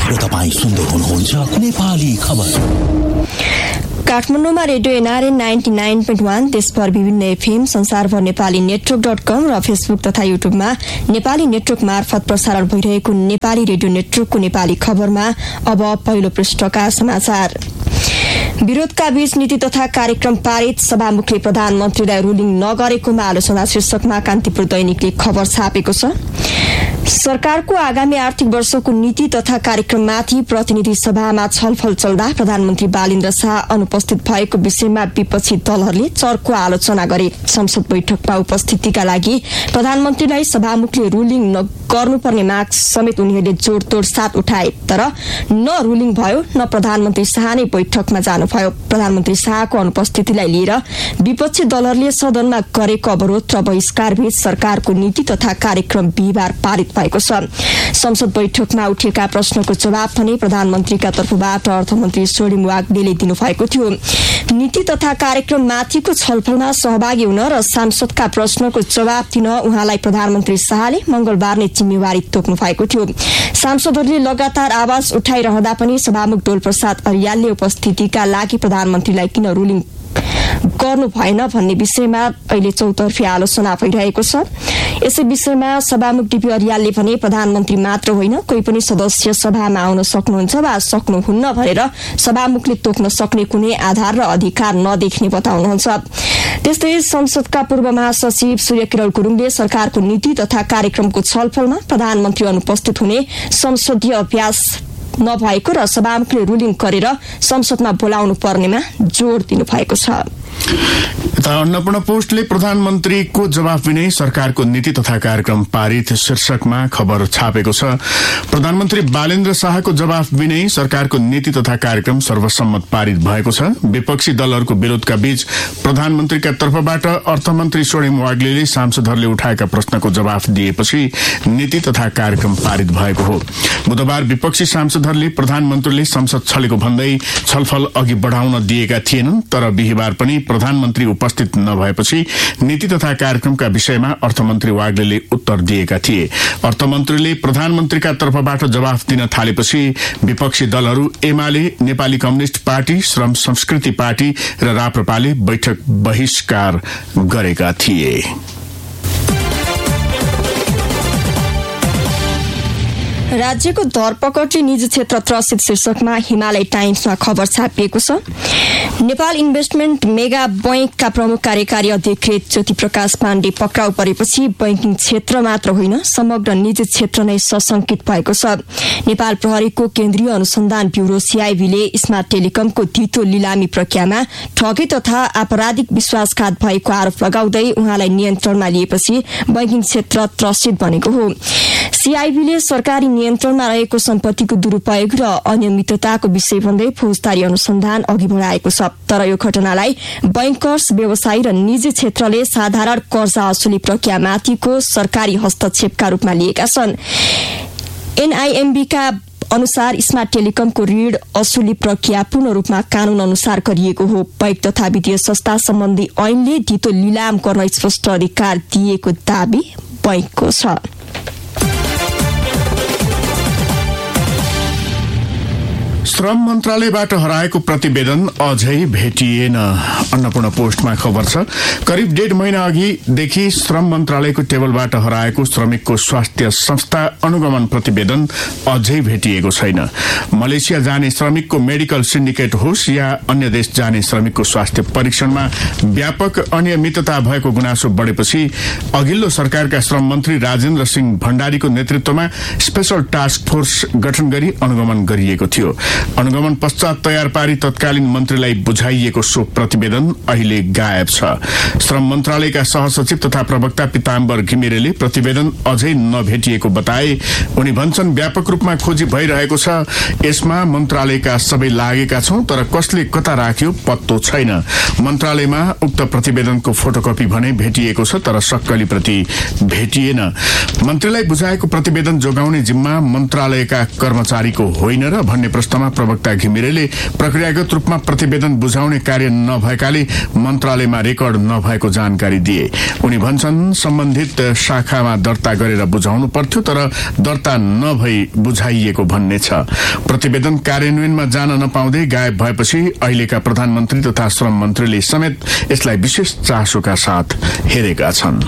र तपाईं सुन्दै हुनुहुन्छ नेपाली खबर। काठमाडौँमा रेडियो एनआरएन 99.1, देशभर विभिन्न एफएम, संसारभर नेपाली नेटवर्क.com र फेसबुक तथा युट्युबमा नेपाली नेटवर्क मार्फत प्रसारण भइरहेको नेपाली रेडियो नेटवर्कको नेपाली खबरमा अब पहिलो पृष्ठका समाचार। विरोधका बीच नीति तथा कार्यक्रम पारित, सभामुखले प्रधानमन्त्रीलाई रुलिङ नगरेकोमा आलोचना शीर्षकमा कान्तिपुर दैनिकले खबर छापेको छ। सरकारको आगामी आर्थिक वर्षको नीति तथा कार्यक्रममाथि प्रतिनिधि सभामा छलफल चल्दा प्रधानमन्त्री बालेन्द्र शाह अनुपस्थित भएको विषयमा विपक्षी दलहरूले चर्को आलोचना गरे। संसद बैठकमा उपस्थितिका लागि प्रधानमन्त्रीलाई सभामुखले रुलिङ गर्नुपर्ने माग समेत उनीहरूले जोडतोड साथ उठाए, तर न रुलिङ भयो न प्रधानमन्त्री शाह नै बैठकमा जानुभयो। प्रधानमन्त्री शाहको अनुपस्थितिलाई लिएर विपक्षी दलहरूले सदनमा गरेको अवरोध र बहिष्कारबीच सरकारको नीति तथा कार्यक्रम बिहिबार पारित भएको छ। संसद बैठकमा उठेका प्रश्नको जवाब पनि प्रधानमन्त्रीका तर्फबाट अर्थमन्त्री स्वर्णिम वाग्देले दिनुभएको थियो। नीति तथा कार्यक्रम माथिको छलफलमा सहभागी हुन र सांसदका प्रश्नको जवाब दिन उहाँलाई प्रधानमन्त्री शाहले मंगलबार नै जिम्मेवारी तोक्नु भएको थियो। सांसदहरूले लगातार आवाज उठाइरहँदा पनि सभामुख डोलप्रसाद अर्यालले उपस्थितिका लागि प्रधानमन्त्रीलाई किन रुलिङ गर्नु भएन भन्ने विषयमा अहिले चौतर्फी आलोचना भइरहेको छ। यसै विषयमा सभामुख डीपी अर्यालले भने प्रधानमन्त्री मात्र होइन, कोही पनि सदस्य सभामा आउन सक्नुहुन्छ वा सक्नुहुन्न भनेर सभामुखले तोक्न सक्ने कुनै आधार र अधिकार नदेख्ने बताउनुहुन्छ। त्यस्तै संसदका पूर्व महासचिव सूर्यकिरण गुरुङले सरकारको नीति तथा कार्यक्रमको छलफलमा प्रधानमन्त्री अनुपस्थित हुने संसदीय अभ्यास नभएको र सभामुखले रुलिङ गरेर संसदमा बोलाउनु पर्नेमा जोड़ दिनुभएको छ। अन्नपूर्ण पोस्टले प्रधानमन्त्रीको जवाफ बिनै सरकारको नीति तथा कार्यक्रम पारित शीर्षकमा खबर छापेको छ। प्रधानमन्त्री बालेन्द्र शाहको जवाफ बिनै सरकारको नीति तथा कार्यक्रम सर्वसम्मत पारित भएको छ। विपक्षी दलहरूको विरोधका बीच प्रधानमन्त्रीका तर्फबाट अर्थमन्त्री स्वर्णिम वाग्लेले सांसदहरूले उठाएका प्रश्नको जवाफ दिएपछि नीति तथा कार्यक्रम पारित भएको हो। बुधबार विपक्षी सांसदहरूले प्रधानमन्त्रीले संसद छलेको भन्दै छलफल अघि बढ़ाउन दिएका थिएनन्, तर बिहिबार पनि प्रधानमन्त्री उपस्थित नभएपछि नीति तथा कार्यक्रमका विषयमा अर्थमन्त्री वाग्लेले उत्तर दिएका थिए। अर्थमन्त्रीले प्रधानमन्त्रीका तर्फबाट जवाफ दिन थालेपछि विपक्षी दलहरू एमाले, नेपाली कम्युनिष्ट पार्टी, श्रम संस्कृति पार्टी र राप्रपाले बैठक बहिष्कार गरेका थिए। राज्यको धरपकड्री निजी क्षेत्र त्रसित शीर्षकमा हिमालय टाइम्समा खबर छापिएको छ। नेपाल इन्भेस्टमेन्ट मेगा बैंकका प्रमुख कार्यकारी अधिकृत ज्योति प्रकाश पाण्डे पक्राउ परेपछि बैंकिङ क्षेत्र मात्र होइन, समग्र निजी क्षेत्र नै सशंकित भएको छ। नेपाल प्रहरीको केन्द्रीय अनुसन्धान ब्यूरो सीआईबीले स्मार्ट टेलिकमको धितो लिलामी प्रक्रियामा ठगी तथा आपराधिक विश्वासघात भएको आरोप लगाउँदै उहाँलाई नियन्त्रणमा लिएपछि बैंकिङ क्षेत्र त्रसित बनेको हो। सीआईबीले सरकारी नियन्त्रणमा रहेको सम्पत्तिको दुरूपयोग र अनियमितताको विषय भन्दै फौजदारी अनुसन्धान अघि बढाएको छ। तर यो घटनालाई बैंकर्स, व्यवसायी र निजी क्षेत्रले साधारण कर्जा असुली प्रक्रियामाथिको सरकारी हस्तक्षेपका रूपमा लिएका छन्। एनआईएमबीका अनुसार स्मार्ट टेलिकमको ऋण असुली प्रक्रिया पूर्ण रूपमा कानून अनुसार गरिएको हो। बैंक तथा वित्तीय संस्था सम्बन्धी ऐनले धितो लिलाम गर्न स्पष्ट अधिकार दिएको दावी बैंकको छ। श्रम मन्त्रालयबाट हराएको प्रतिवेदन अझै भेटिएन। अन्नपूर्ण पोस्टमा खबर छ। करिब 1.5 महिना अघिदेखि श्रम मन्त्रालयको टेबलबाट हराएको श्रमिकको स्वास्थ्य संस्था अनुगमन प्रतिवेदन अझै भेटिएको छैन। मलेसिया जाने श्रमिकको मेडिकल सिन्डिकेट होस् या अन्य देश जाने श्रमिकको स्वास्थ्य परीक्षणमा व्यापक अनियमितता भएको गुनासो बढेपछि अघिल्लो सरकारका श्रम मन्त्री राजेन्द्र सिंह भण्डारीको नेतृत्वमा स्पेशल टास्क फोर्स गठन गरी अनुगमन गरिएको थियो। अनुगमन पश्चात तयार पारी तत्कालीन मन्त्रीलाई बुझाइएको सो प्रतिवेदन अहिले गायब छ। श्रम मन्त्रालयका सहसचिव तथा प्रवक्ता पिताम्बर घिमिरेले प्रतिवेदन अझै नभेटिएको बताए। उनी भन्छन्, व्यापक रूपमा खोजी भइरहेको छ। यसमा मन्त्रालयका सबै लागेका छौं, तर कसले कता राख्यो पत्तो छैन। मन्त्रालयमा उक्त प्रतिवेदनको फोटोकपी भने भेटिएको छ, तर सक्कली प्रति भेटिएन। मन्त्रीलाई बुझाएको प्रतिवेदन जोगाउने जिम्मा मन्त्रालयका कर्मचारीको होइन र भन्ने प्रश्नमा प्रवक्ता घिमिरेले प्रक्रियागत रूपमा प्रतिवेदन बुझाउने कार्य नभएकाले मन्त्रालयमा रेकर्ड नभएको जानकारी दिए। उनी भन्छन् सम्बन्धित शाखामा दर्ता गरेर बुझाउनु पर्थ्यो, तर दर्ता नभई बुझाइएको भन्ने छ। प्रतिवेदन कार्यान्वयनमा जान नपाउँदै गायब भएपछि अहिलेका प्रधानमन्त्री तथा श्रम मन्त्रीले समेत यसलाई विशेष चासोका साथ हेरेका छन्।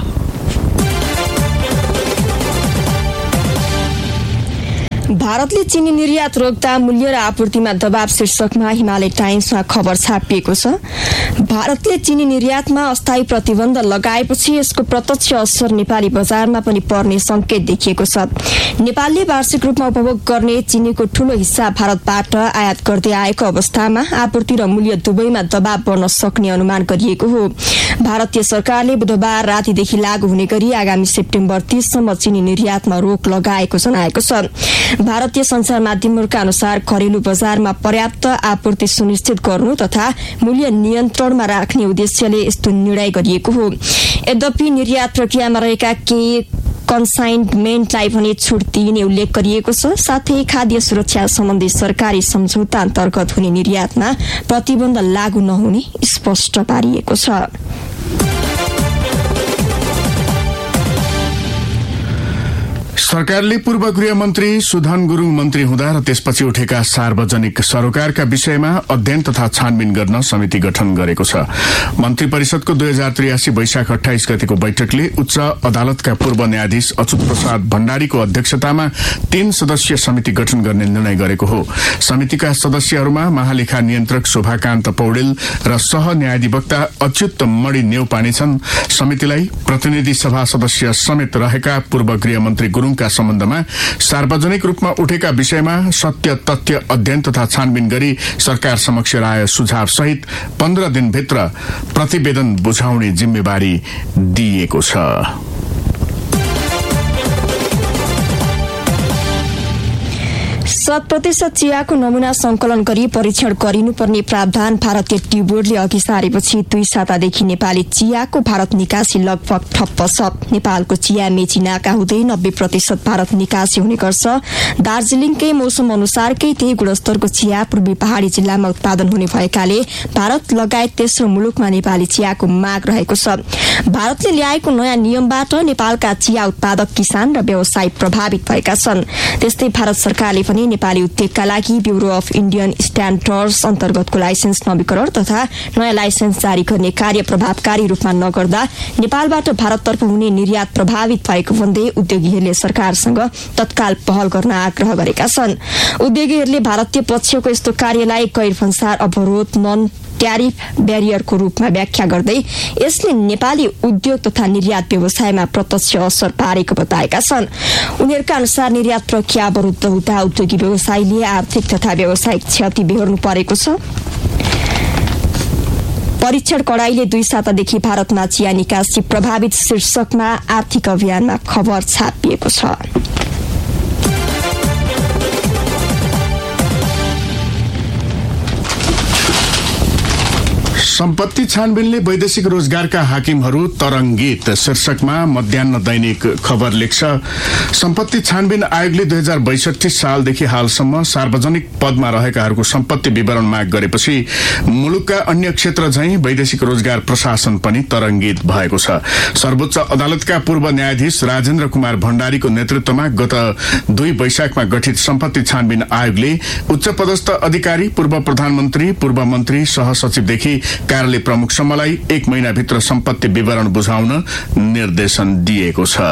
भारतले चिनी निर्यात रोक्दा मूल्य र आपूर्तिमा दबाव शीर्षकमा हिमालय टाइम्समा खबर छापिएको छ। भारतले चिनी निर्यातमा अस्थायी प्रतिबन्ध लगाएपछि यसको प्रत्यक्ष असर नेपाली बजारमा पनि पर्ने संकेत देखिएको छ। नेपालले वार्षिक रूपमा उपभोग गर्ने चिनीको ठूलो हिस्सा भारतबाट आयात गर्दै आएको अवस्थामा आपूर्ति र मूल्य दुवैमा दबाव बढ्न सक्ने अनुमान गरिएको हो। भारतीय सरकारले बुधबार रातिदेखि लागू हुने गरी आगामी सेप्टेम्बर 30 सम्म चिनी निर्यातमा रोक लगाएको जनाएको छ। भारतीय संचार माध्यमहरूका अनुसार घरेलु बजारमा पर्याप्त आपूर्ति सुनिश्चित गर्नु तथा मूल्य नियन्त्रणमा राख्ने उद्देश्यले यस्तो निर्णय गरिएको हो। यद्यपि निर्यात प्रक्रियामा रहेका केही कन्साइनमेन्टलाई पनि छुट दिइने उल्लेख गरिएको छ। साथै खाद्य सुरक्षा सम्बन्धी सरकारी सम्झौता अन्तर्गत हुने निर्यातमा प्रतिबन्ध लागू नहुने स्पष्ट पारिएको छ। सरकारले पूर्व गृह मन्त्री सुधन गुरुङ मन्त्री हुँदा र त्यसपछि उठेका सार्वजनिक सरोकारका विषयमा अध्ययन तथा छानबिन गर्न समिति गठन गरेको छ। मन्त्री परिषदको 2083 वैशाख 28 गतिको बैठकले उच्च अदालतका पूर्व न्यायाधीश अच्युत प्रसाद भण्डारीको अध्यक्षतामा 3 सदस्यीय समिति गठन गर्ने निर्णय गरेको हो। समितिका सदस्यहरूमा महालेखा नियन्त्रक शोभाकान्त पौडेल र सह न्यायाधिवक्ता अच्युत मणि नेउपाने छन्। समितिलाई प्रतिनिधि सभा सदस्य समेत रहेका पूर्व गृह मन्त्री गुरुङ का सम्बन्धमा सार्वजनिक रूपमा उठेका विषयमा सत्य तथ्य अध्ययन तथा छानबिन गरी सरकार समक्ष राय सुझाव सहित 15 दिनभित्र प्रतिवेदन बुझाउने जिम्मेवारी दिइएको छ। 100% चियाको नमूना संकलन गरी परीक्षण गरिनुपर्ने प्रावधान भारतीय टी बोर्डले अघि सारेपछि 2 सातादेखि नेपाली चियाको भारत निकासी लगभग ठप्प छ। नेपालको चिया मेची नाका हुँदै 90% भारत निकासी हुने गर्छ। दार्जिलिङकै मौसम अनुसारकै त्यही गुणस्तरको चिया पूर्वी पहाड़ी जिल्लामा उत्पादन हुने भएकाले भारत लगायत तेस्रो मुलुकमा नेपाली चियाको माग रहेको छ। भारतले ल्याएको नयाँ नियमबाट नेपालका चिया उत्पादक किसान र व्यवसायी प्रभावित भएका छन्। त्यस्तै भारत सरकारले पनि नेपाली उद्योगका लागि ब्युरो अफ इन्डियन स्ट्यान्डर्ड्स अन्तर्गतको लाइसेन्स नवीकरण तथा नयाँ लाइसेन्स जारी गर्ने कार्य प्रभावकारी रूपमा नगर्दा नेपालबाट भारततर्फ हुने निर्यात प्रभावित भएको भन्दै उद्योगीहरूले सरकारसँग तत्काल पहल गर्न आग्रह गरेका छन्। उद्योगीहरूले भारतीय पक्षको यस्तो कार्यलाई गैरफन्सार अवरोध नन ट्यारिफ ब्यारियरको रूपमा व्याख्या गर्दै यसले नेपाली उद्योग तथा निर्यात व्यवसायमा प्रत्यक्ष असर पारेको बताएका छन्। उनीहरूका अनुसार निर्यात प्रक्रिया अवरुद्ध हुँदा उद्योगी व्यवसायले आर्थिक तथा व्यावसायिक क्षति बेहोर्नु परेको छ। परीक्षण कडाईले 2 सातादेखि भारतमा चिया निकासी प्रभावित शीर्षकमा आर्थिक अभियानमा खबर छापिएको छ। सम्पत्ति छानबिनले वैदेशिक रोजगारका हाकिमहरू तरंगित शीर्षकमा मध्याह्न दैनिक खबर लेख्छ। सम्पत्ति छानबिन आयोगले 2062 सालदेखि हालसम्म सार्वजनिक पदमा रहेकाहरूको सम्पत्ति विवरण माग गरेपछि मुलुकका अन्य क्षेत्र झैं वैदेशिक रोजगार प्रशासन पनि तरंगित भएको छ। सर्वोच्च अदालतका पूर्व न्यायाधीश राजेन्द्र कुमार भण्डारीको नेतृत्वमा गत 2 वैशाखमा गठित सम्पत्ति छानबिन आयोगले उच्च पदस्थ अधिकारी, पूर्व प्रधानमन्त्री, पूर्व मन्त्री, सहसचिवदेखि कार्यालय प्रमुखसम्मलाई 1 महिनाभित्र सम्पत्ति विवरण बुझाउन निर्देशन दिएको छ।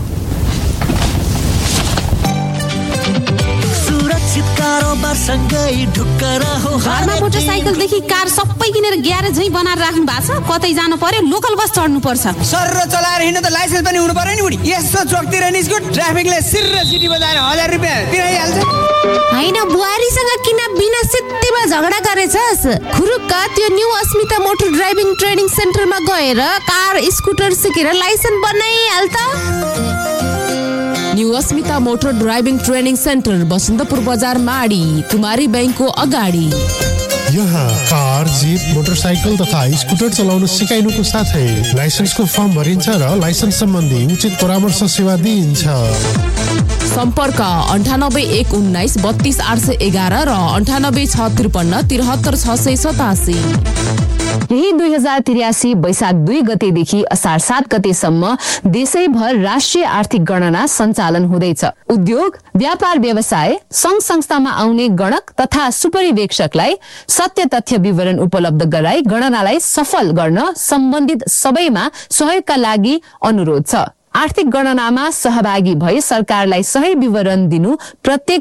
घरमा मोटरसाइकलदेखि कार सबै किनेर ग्यारेज झै बनाएर राख्नु भएको छ। कतै जानु पर्यो लोकल बस चढ्नु पर्छ। सर चलाएर हिँड्नु त लाइसेन्स पनि हुनु पर्यो नि बुढी। यस्तो चोकतिर निस्क्यो ट्राफिकले सिर्र सिटी बजाएर 1000 रुपैयाँ तिराइहाल्छ। हैन बुहारीसँग किन बिना सित्तैमा झगडा गरेछस्? खुरुक्क त्यो न्यू अस्मिता मोटर ड्राइभिङ ट्रेनिङ सेन्टरमा गएर कार स्कुटर सिकेर लाइसेन्स बनाइहाल त। न्यू अस्मिता motor driving training centre Basantapur बजार माडी कुमारी बैंकको अगाडि। यहाँ कार, जीप, मोटरसाइकल तथा स्कुटर चलाउन सिकाइनुको साथै लाइसेन्सको फर्म भरिन्छ र लाइसेन्स सम्बन्धी उचित परामर्श सेवा दिइन्छ। सम्पर्क 9819 32 811 र 98 653 73 687। यही 2083 वैशाख 2 गतेदेखि असार 7 गतेसम्म देशैभर राष्ट्रिय आर्थिक गणना सञ्चालन हुँदैछ। उद्योग, व्यापार व्यवसाय, संघ संस्थामा आउने गणक तथा सुपरिवेक्षकलाई सत्य तथ्य विवरण उपलब्ध गराई गणनालाई सफल गर्न सम्बन्धित सबैमा सहयोगका लागि अनुरोध छ। आर्थिक गणनामा सहभागी भई सरकारलाई सही विवरण दिनु प्रत्येक